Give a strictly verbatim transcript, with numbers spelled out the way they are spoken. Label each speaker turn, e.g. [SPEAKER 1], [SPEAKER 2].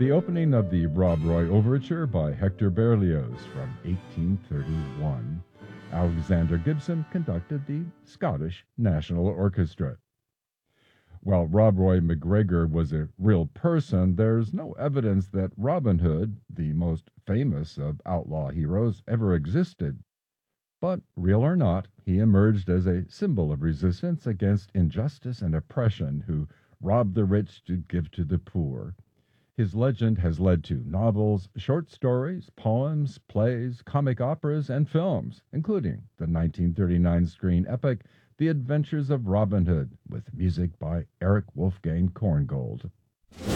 [SPEAKER 1] the opening of the Rob Roy Overture by Hector Berlioz from eighteen thirty-one. Alexander Gibson conducted the Scottish National Orchestra. While Rob Roy McGregor was a real person, there's no evidence that Robin Hood, the most famous of outlaw heroes, ever existed. But, real or not, he emerged as a symbol of resistance against injustice and oppression, who robbed the rich to give to the poor. His legend has led to novels, short stories, poems, plays, comic operas, and films, including the nineteen thirty-nine screen epic The Adventures of Robin Hood, with music by Eric Wolfgang Korngold.